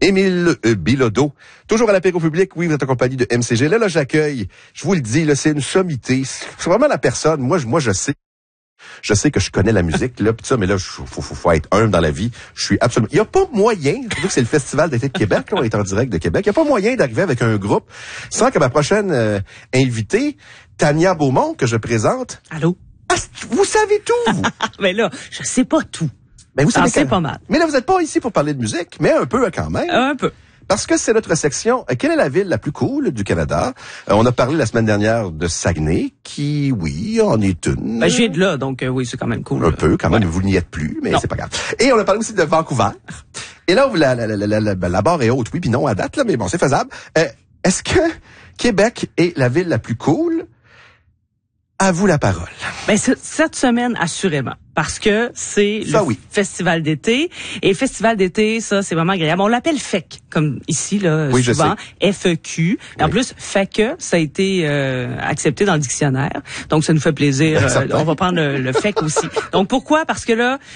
Émile Bilodeau, toujours à l'apéro public. Oui, vous êtes en compagnie de MCG. Là, j'accueille, je vous le dis, là, c'est une sommité. C'est vraiment la personne. Moi, je sais. Je sais que je connais la musique, là, pis ça, mais là, faut être humble dans la vie. Je suis absolument... Il y a pas moyen, surtout que c'est le Festival d'été de Québec, là, on est en direct de Québec, il y a pas moyen d'arriver avec un groupe sans que ma prochaine invitée, Tania Beaumont, que je présente... Allô? Ah, vous savez tout, vous! Mais là, je sais pas tout. Ben, vous savez c'est pas mal. Mais là, vous n'êtes pas ici pour parler de musique, mais un peu quand même. Un peu. Parce que c'est notre section. Quelle est la ville la plus cool du Canada? On a parlé la semaine dernière de Saguenay, qui, oui, en est une. Ben, je viens de là, donc oui, c'est quand même cool. Un peu, quand même, Ouais. vous n'y êtes plus, mais Non. c'est pas grave. Et on a parlé aussi de Vancouver. Et là, la barre est haute, oui, puis non à date, là, mais bon, c'est faisable. Est-ce que Québec est la ville la plus cool? À vous la parole. Ben, cette semaine, assurément. Parce que c'est Ça, festival d'été. Et festival d'été, ça, c'est vraiment agréable. On l'appelle FEC, comme ici, là, oui, souvent. FEQ. Et en Oui. plus, FEC, ça a été accepté dans le dictionnaire. Donc, ça nous fait plaisir. On va prendre le FEC aussi. Donc, pourquoi? Parce que là,